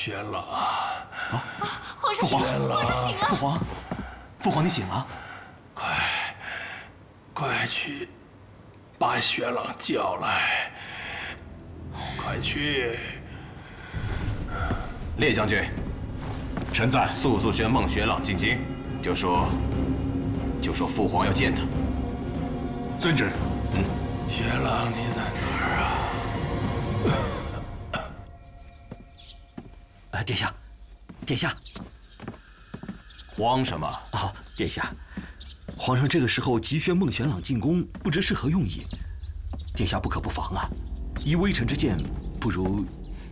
玄朗皇上，皇上醒了！ 父皇，你醒了！ 快去把玄朗叫来！快去！ 列将军， 臣在。 速宣孟玄朗进京，就说父皇要见他。 遵旨。 玄朗，你在哪儿啊？殿下，殿下。 慌什么？ 啊，殿下，皇上这个时候急宣孟玄朗进宫，不知是何用意。殿下不可不防啊！依微臣之见，不如……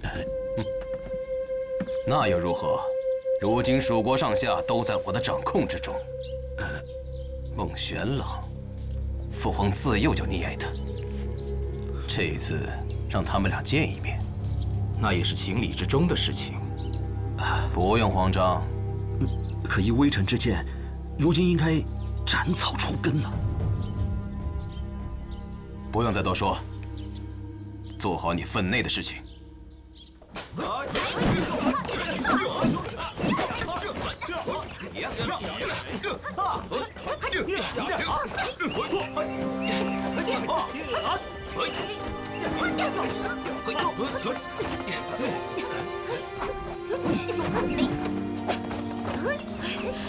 那又如何？如今蜀国上下都在我的掌控之中。孟玄朗，父皇自幼就溺爱他。这一次让他们俩见一面，那也是情理之中的事情。不用慌张。 可依微臣之见，如今应该斩草除根了。 不用再多说，做好你分内的事情。